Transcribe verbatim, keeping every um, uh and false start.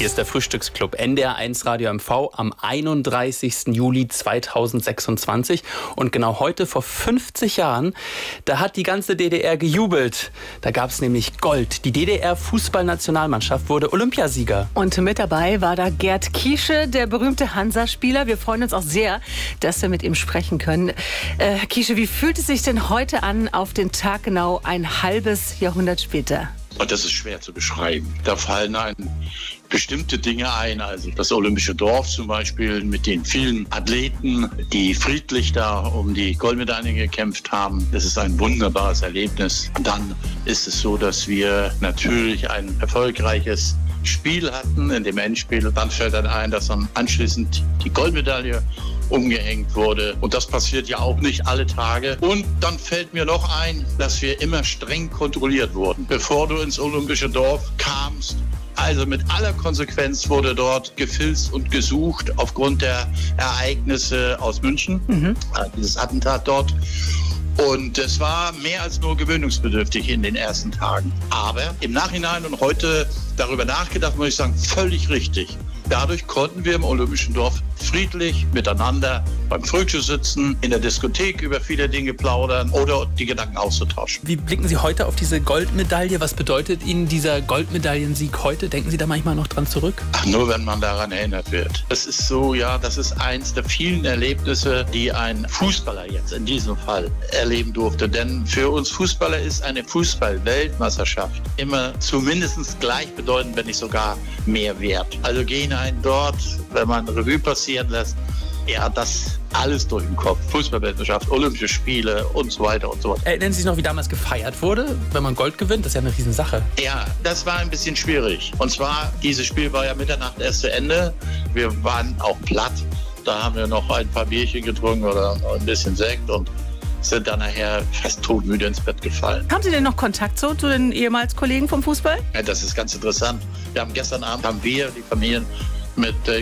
Hier ist der Frühstücksclub N D R eins Radio M V am einunddreißigsten Juli zweitausendsechsundzwanzig. Und genau heute vor fünfzig Jahren, da hat die ganze D D R gejubelt. Da gab es nämlich Gold. Die D D R-Fußballnationalmannschaft wurde Olympiasieger. Und mit dabei war da Gerd Kiesche, der berühmte Hansa-Spieler. Wir freuen uns auch sehr, dass wir mit ihm sprechen können. Äh, Herr Kiesche, wie fühlt es sich denn heute an, auf den Tag genau ein halbes Jahrhundert später? Und das ist schwer zu beschreiben. Da fallen einem bestimmte Dinge ein, also das Olympische Dorf zum Beispiel mit den vielen Athleten, die friedlich da um die Goldmedaillen gekämpft haben. Das ist ein wunderbares Erlebnis. Dann ist es so, dass wir natürlich ein erfolgreiches Spiel hatten in dem Endspiel. Dann fällt dann ein, dass dann anschließend die Goldmedaille umgehängt wurde. Und das passiert ja auch nicht alle Tage. Und dann fällt mir noch ein, dass wir immer streng kontrolliert wurden, bevor du ins Olympische Dorf kamst. Also mit aller Konsequenz wurde dort gefilzt und gesucht aufgrund der Ereignisse aus München, mhm. dieses Attentat dort. Und es war mehr als nur gewöhnungsbedürftig in den ersten Tagen. Aber im Nachhinein und heute darüber nachgedacht, muss ich sagen, völlig richtig. Dadurch konnten wir im Olympischen Dorf friedlich miteinander beim Frühstück sitzen, in der Diskothek über viele Dinge plaudern oder die Gedanken auszutauschen. Wie blicken Sie heute auf diese Goldmedaille? Was bedeutet Ihnen dieser Goldmedaillensieg heute? Denken Sie da manchmal noch dran zurück? Ach, nur wenn man daran erinnert wird. Das ist so, ja, das ist eins der vielen Erlebnisse, die ein Fußballer jetzt in diesem Fall erleben durfte. Denn für uns Fußballer ist eine Fußball-Weltmeisterschaft immer zumindest gleichbedeutend, wenn nicht sogar mehr wert. Also gehen einen dort, wenn man Revue passieren lässt, ja, das alles durch den Kopf. Fußballweltmeisterschaft, Olympische Spiele und so weiter und so fort. Erinnern Sie sich noch, wie damals gefeiert wurde, wenn man Gold gewinnt? Das ist ja eine Riesensache. Ja, das war ein bisschen schwierig. Und zwar, dieses Spiel war ja Mitternacht erst zu Ende. Wir waren auch platt. Da haben wir noch ein paar Bierchen getrunken oder ein bisschen Sekt und sind dann nachher fast todmüde ins Bett gefallen. Haben Sie denn noch Kontakt so zu den ehemals Kollegen vom Fußball? Ja, das ist ganz interessant. Wir haben gestern Abend, haben wir, die Familien, mit äh,